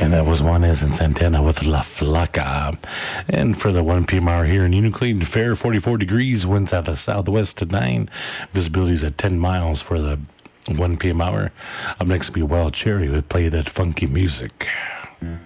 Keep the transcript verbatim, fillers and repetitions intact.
And that was Juanes and Santana with La Flaca. And for the one p.m. hour here in Uniclean, fair forty-four degrees, winds out of southwest to nine. Visibility is at ten miles for the one p.m. hour. Up next will be Wild Cherry, who play that funky music.